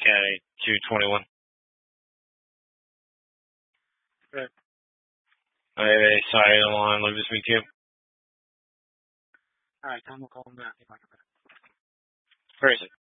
County 221. Right. Hey, sorry, the line, Lucas VQ. All right, Tom will call him back. Where is it?